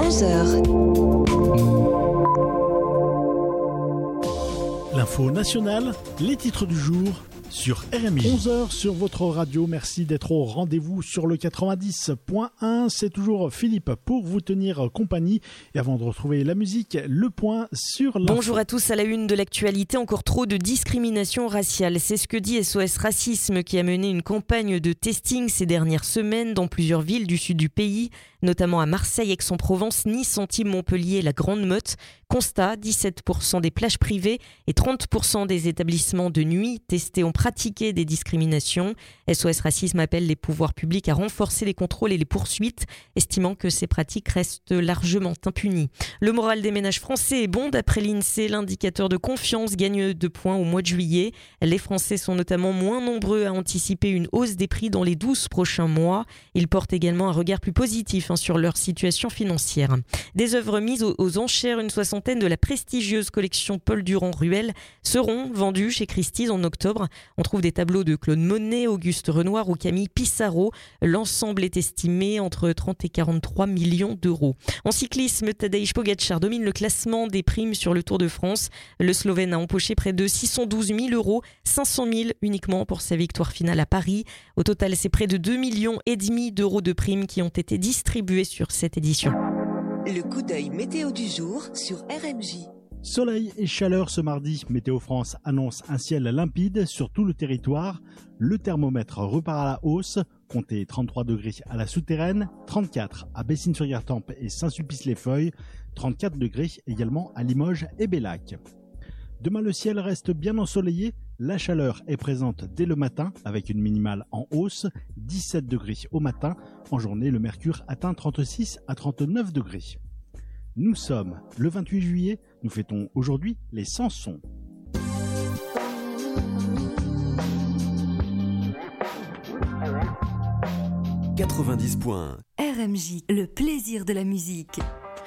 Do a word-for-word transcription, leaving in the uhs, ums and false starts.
onze heures. L'info nationale, les titres du jour sur R M I. onze heures sur votre radio, merci d'être au rendez-vous sur le quatre-vingt-dix point un. C'est toujours Philippe pour vous tenir compagnie. Et avant de retrouver la musique, le point sur l'info. Bonjour à tous, à la une de l'actualité, encore trop de discrimination raciale. C'est ce que dit S O S Racisme qui a mené une campagne de testing ces dernières semaines dans plusieurs villes du sud du pays, notamment à Marseille, Aix-en-Provence, Nice, Antibes, Montpellier et la Grande Motte. Constat, dix-sept pour cent des plages privées et trente pour cent des établissements de nuit testés ont pratiqué des discriminations. S O S Racisme appelle les pouvoirs publics à renforcer les contrôles et les poursuites, estimant que ces pratiques restent largement impunies. Le moral des ménages français est bon d'après l'INSEE. L'indicateur de confiance gagne deux points au mois de juillet. Les Français sont notamment moins nombreux à anticiper une hausse des prix dans les douze prochains mois. Ils portent également un regard plus positif hein, sur leur situation financière. Des œuvres mises aux, aux enchères, une soixantaine de la prestigieuse collection Paul Durand-Ruel seront vendues chez Christie's en octobre. On trouve des tableaux de Claude Monet, Auguste Renoir ou Camille Pissarro. L'ensemble est estimé entre trente et quarante-trois millions d'euros. En cyclisme, Tadej Pogačar domine le classement des primes sur le Tour de France. Le Slovène a empoché près de six cent douze mille euros, cinq cent mille uniquement pour sa victoire finale à Paris. Au total, c'est près de deux millions et demi d'euros de primes qui ont été distribués sur cette édition. Le coup d'œil météo du jour sur R M J. Soleil et chaleur ce mardi. Météo France annonce un ciel limpide sur tout le territoire. Le thermomètre repart à la hausse. Comptez trente-trois degrés à la Souterraine, trente-quatre à Bessines-sur-Gartempe et Saint-Sulpice-les-Feuilles, trente-quatre degrés également à Limoges et Bellac. Demain, le ciel reste bien ensoleillé. La chaleur est présente dès le matin avec une minimale en hausse, dix-sept degrés au matin. En journée, le mercure atteint trente-six à trente-neuf degrés. Nous sommes le vingt-huit juillet. Nous fêtons aujourd'hui les Samsons. quatre-vingt-dix points. R M J, le plaisir de la musique.